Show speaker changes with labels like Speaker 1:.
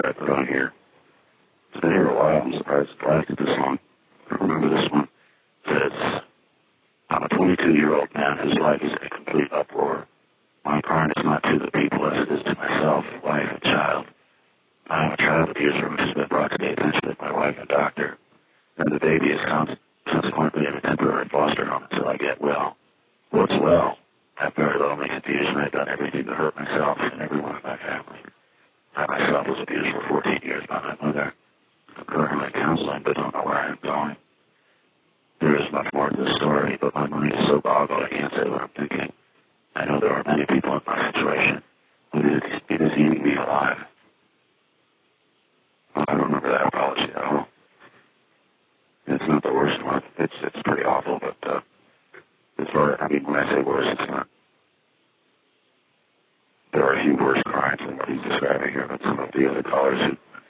Speaker 1: I put on here. It's been here a while. I'm surprised it lasted this long. I remember this one. It says, I'm a 22-year-old man whose life is in a complete uproar. My crime is not to the people as it is to myself, wife, and child. I am a child abuser which has been brought to the attention of my wife and doctor, and the baby is consequently in a temporary foster home until I get well. What's well? I'm very lonely and confused, and I've done everything to hurt myself and everyone in my family. I myself was abused for 14 years by my mother. I'm currently in counseling, but don't know where I am going. There is much more to the story, but my mind is so boggled I can't say what I'm thinking. I know there are many people in my situation who it is eating me alive. Well, I don't remember that apology at all. It's not the worst one. It's pretty awful, but it's very, I mean, when I say worse, it's not. There are a few worse crimes than what he's describing here, but some of the other callers who